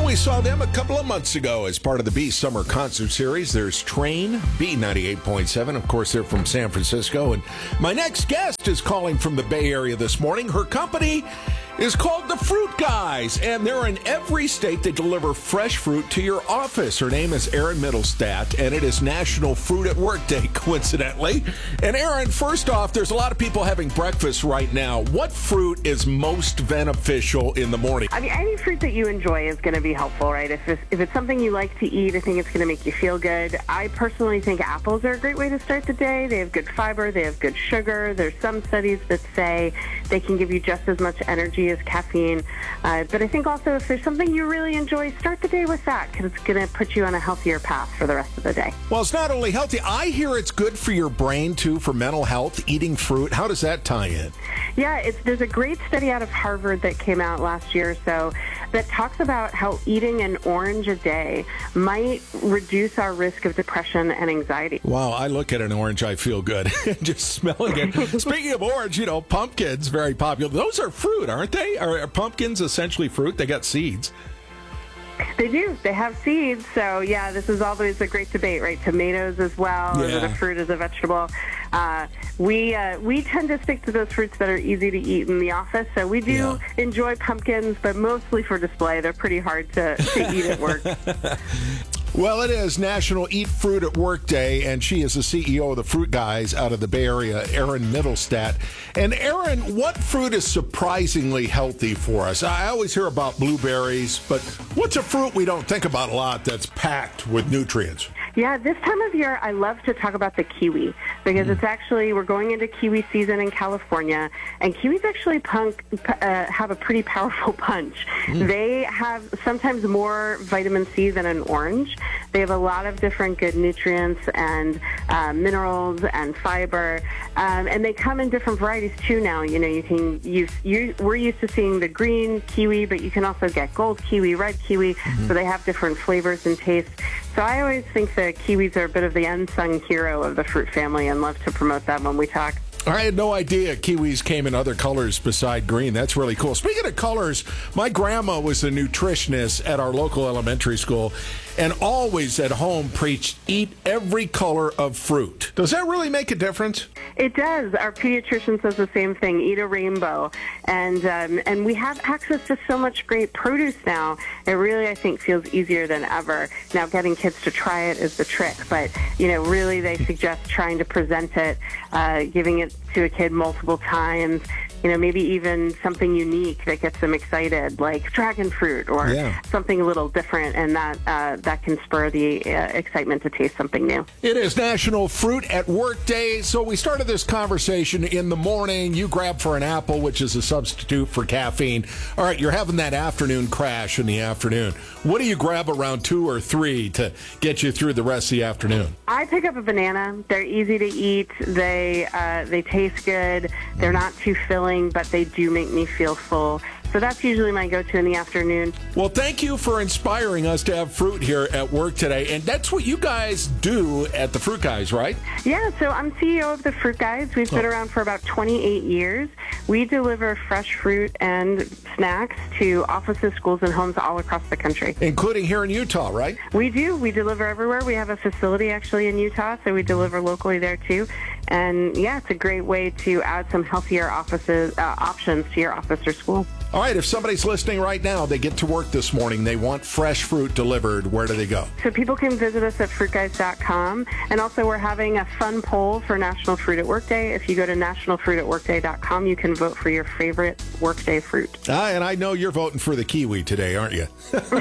we saw them a couple of months ago as part of the B Summer Concert Series. There's Train, B98.7. Of course, they're from San Francisco. And my next guest is calling from the Bay Area this morning. Her company is called The Fruit Guys, and they're in every state. They deliver fresh fruit to your office. Her name is Erin Mittelstadt, and it is National Fruit at Work Day, coincidentally. And Erin, first off, there's a lot of people having breakfast right now. What fruit is most beneficial in the morning? I mean, any fruit that you enjoy is going to be helpful, right? If it's something you like to eat, I think it's going to make you feel good. I personally think apples are a great way to start the day. They have good fiber. They have good sugar. There's some studies that say they can give you just as much energy as caffeine. But I think also if there's something you really enjoy, start the day with that because it's going to put you on a healthier path for the rest of the day. Well, it's not only healthy. I hear it's good for your brain, too, for mental health, eating fruit. How does that tie in? Yeah, there's a great study out of Harvard that came out last year or so that talks about how eating an orange a day might reduce our risk of depression and anxiety. Wow, I look at an orange, I feel good. Just smelling it. Speaking of orange, pumpkins, very popular. Those are fruit, aren't they? Are pumpkins essentially fruit? They got seeds. They do. They have seeds. So, yeah, this is always a great debate, right? Tomatoes as well. Is it a fruit? Is it a vegetable? We tend to stick to those fruits that are easy to eat in the office. So we do enjoy pumpkins, but mostly for display. They're pretty hard to eat at work. Well, it is National Eat Fruit at Work Day, and she is the CEO of the Fruit Guys out of the Bay Area, Erin Mittelstadt. And Erin, what fruit is surprisingly healthy for us? I always hear about blueberries, but what's a fruit we don't think about a lot that's packed with nutrients? Yeah, this time of year, I love to talk about the kiwi because it's actually, we're going into kiwi season in California, and kiwis actually have a pretty powerful punch. They have sometimes more vitamin C than an orange. They have a lot of different good nutrients and minerals and fiber, and they come in different varieties too now. You can use, we're used to seeing the green kiwi, but you can also get gold kiwi, red kiwi, so they have different flavors and tastes. So I always think that kiwis are a bit of the unsung hero of the fruit family and love to promote them when we talk. I had no idea kiwis came in other colors beside green. That's really cool. Speaking of colors, my grandma was a nutritionist at our local elementary school and always at home preached, eat every color of fruit. Does that really make a difference? It does. Our pediatrician says the same thing, eat a rainbow. And we have access to so much great produce now. It really, I think, feels easier than ever. Now, getting kids to try it is the trick. But, really they suggest trying to present it, giving it to a kid multiple times, maybe even something unique that gets them excited, like dragon fruit or something a little different, and that can spur the excitement to taste something new. It is National Fruit at Work Day, so we started this conversation in the morning. You grab for an apple, which is a substitute for caffeine. All right, you're having that afternoon crash in the afternoon. What do you grab around 2 or 3 to get you through the rest of the afternoon? I pick up a banana. They're easy to eat. They taste good. They're not too filling, but they do make me feel full. So that's usually my go-to in the afternoon. Well, thank you for inspiring us to have fruit here at work today. And that's what you guys do at the Fruit Guys, right? Yeah, so I'm CEO of the Fruit Guys. We've been around for about 28 years. We deliver fresh fruit and snacks to offices, schools, and homes all across the country. Including here in Utah, right? We do. We deliver everywhere. We have a facility actually in Utah, so we deliver locally there too. And yeah, it's a great way to add some healthier options to your office or school. All right, if somebody's listening right now, they get to work this morning, they want fresh fruit delivered, where do they go? So people can visit us at fruitguys.com. And also we're having a fun poll for National Fruit at Work Day. If you go to nationalfruitatworkday.com, you can vote for your favorite workday fruit. And I know you're voting for the kiwi today, aren't you?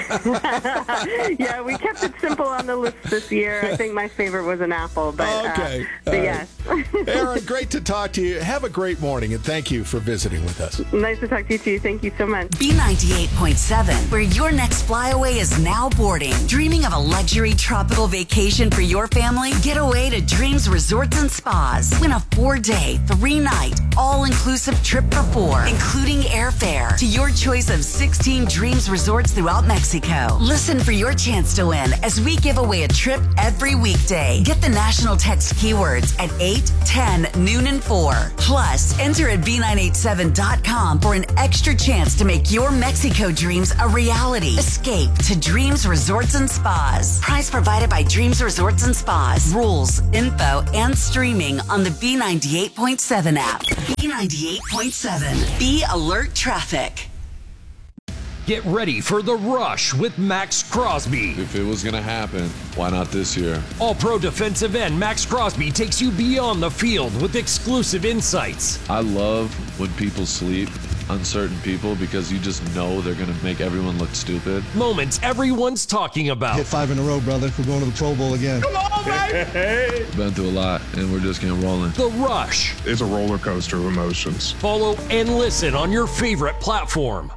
Yeah, we kept it simple on the list this year. I think my favorite was an apple, but, okay. But yes. Erin, great to talk to you. Have a great morning, and thank you for visiting with us. Nice to talk to you, too. Thank you so much. B98.7, where your next flyaway is now boarding. Dreaming of a luxury tropical vacation for your family? Get away to Dreams Resorts and Spas. Win a 4-day, 3-night, all-inclusive trip for 4, including airfare to your choice of 16 Dreams Resorts throughout Mexico. Listen for your chance to win as we give away a trip every weekday. Get the national text keywords at 8, 10, noon, and 4. Plus, enter at B987.com for an extra chance chance to make your Mexico dreams a reality. Escape to Dreams Resorts and Spas. Prize provided by Dreams Resorts and Spas. Rules, info, and streaming on the B98.7 app. B98.7. Be Alert Traffic. Get ready for The Rush with Max Crosby. If it was going to happen, why not this year? All-Pro defensive end Max Crosby takes you beyond the field with exclusive insights. I love when people sleep on certain people because you just know they're going to make everyone look stupid. Moments everyone's talking about. Hit 5 in a row, brother. We're going to the Pro Bowl again. Come on, baby! Been through a lot, and we're just getting rolling. The Rush. It's a roller coaster of emotions. Follow and listen on your favorite platform.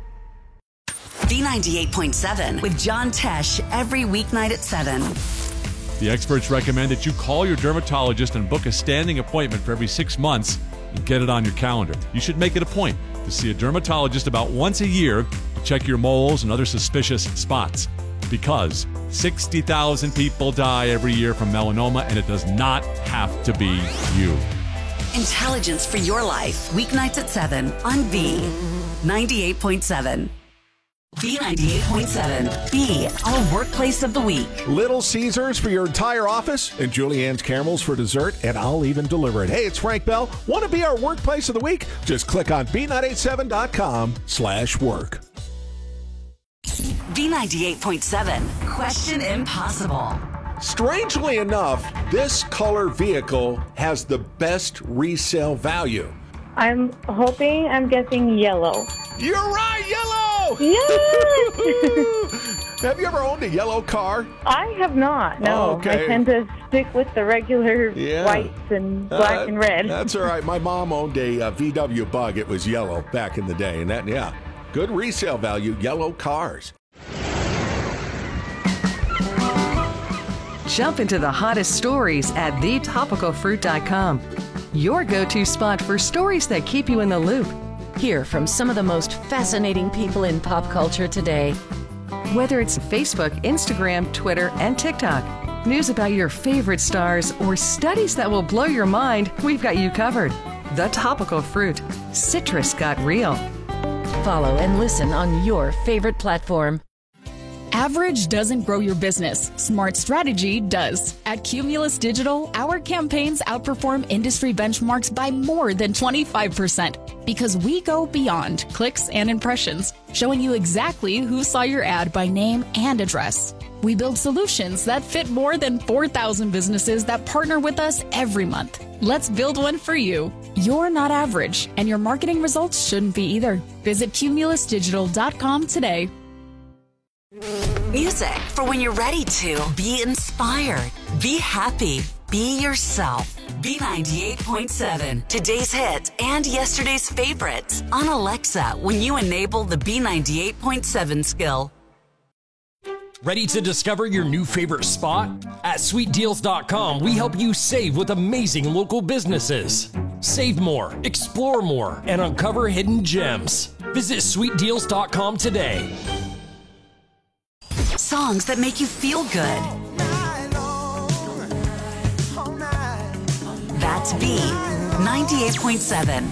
B98.7 with John Tesh every weeknight at 7. The experts recommend that you call your dermatologist and book a standing appointment for every 6 months and get it on your calendar. You should make it a point to see a dermatologist about once a year to check your moles and other suspicious spots. Because 60,000 people die every year from melanoma, and it does not have to be you. Intelligence for your life. Weeknights at 7 on B98.7. B98.7. Be our workplace of the week. Little Caesars for your entire office and Julianne's Caramels for dessert, and I'll even deliver it. Hey, it's Frank Bell. Want to be our workplace of the week? Just click on B987.com/work. B98.7. Question Impossible. Strangely enough, this color vehicle has the best resale value. I'm guessing yellow. You're right, yellow! Yes! Have you ever owned a yellow car? I have not, no. Oh, okay. I tend to stick with the regular Yeah. whites and black and red. That's all right. My mom owned a VW Bug. It was yellow back in the day. And that, yeah, good resale value, yellow cars. Jump into the hottest stories at thetopicalfruit.com. Your go-to spot for stories that keep you in the loop. Hear from some of the most fascinating people in pop culture today. Whether it's Facebook, Instagram, Twitter, and TikTok, news about your favorite stars, or studies that will blow your mind, we've got you covered. The Topical Fruit. Citrus got real. Follow and listen on your favorite platform. Average doesn't grow your business. Smart strategy does. At Cumulus Digital, our campaigns outperform industry benchmarks by more than 25% because we go beyond clicks and impressions, showing you exactly who saw your ad by name and address. We build solutions that fit more than 4,000 businesses that partner with us every month. Let's build one for you. You're not average, and your marketing results shouldn't be either. Visit cumulusdigital.com today. Music for when you're ready to be inspired, be happy, be yourself. B98.7. Today's hits and yesterday's favorites on Alexa when you enable the B98.7 skill. Ready to discover your new favorite spot? At sweetdeals.com, we help you save with amazing local businesses. Save more, explore more, and uncover hidden gems. Visit sweetdeals.com today. Songs that make you feel good. That's B98.7.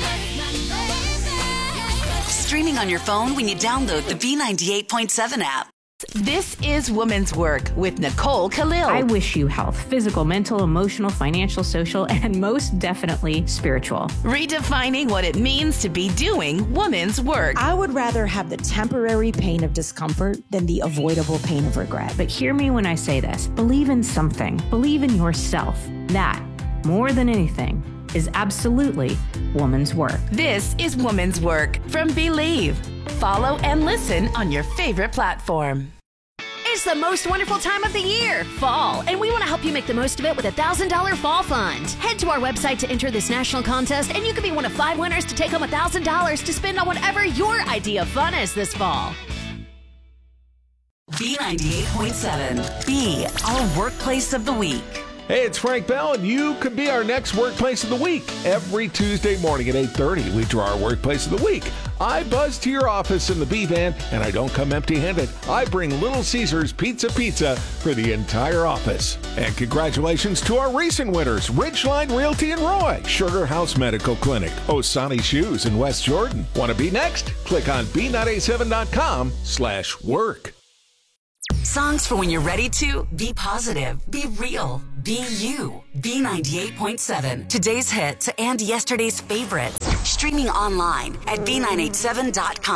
Streaming on your phone when you download the B98.7 app. This is Women's Work with Nicole Khalil. I wish you health, physical, mental, emotional, financial, social, and most definitely spiritual. Redefining what it means to be doing women's work. I would rather have the temporary pain of discomfort than the avoidable pain of regret. But hear me when I say this. Believe in something. Believe in yourself. That, more than anything, is absolutely woman's work. This is Women's Work from Believe. Follow and listen on your favorite platform. It's the most wonderful time of the year, fall, and we want to help you make the most of it with a $1,000 fall fund. Head to our website to enter this national contest, and you could be one of 5 winners to take home $1,000 to spend on whatever your idea of fun is this fall. B98.7. Be our workplace of the week. Hey, it's Frank Bell, and you could be our next Workplace of the Week. Every Tuesday morning at 8:30, we draw our Workplace of the Week. I buzz to your office in the B-Van, and I don't come empty-handed. I bring Little Caesars Pizza for the entire office. And congratulations to our recent winners, Ridgeline Realty in Roy, Sugar House Medical Clinic, Osani Shoes in West Jordan. Want to be next? Click on b987.com/work. Songs for when you're ready to be positive, be real, be you. B98.7. Today's hits and yesterday's favorites. Streaming online at b987.com.